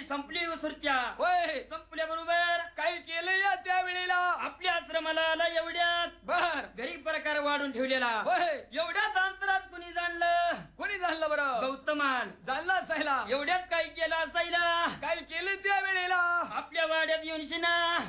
संपली सुरत्या होय संपल्याबरोबर काय केलं या त्या वेळेला आपल्या आश्रमाला आला एवढ्यात बर गरीब प्रकार वाढून ठेवलेला होय एवढ्यात अंतरात कुणी जाणलं कोणी झालं बरं गौतमान झालं असायला एवढ्यात काय केलं असायला काय केलं त्या वेळेला आपल्या वाड्यात येऊन शिना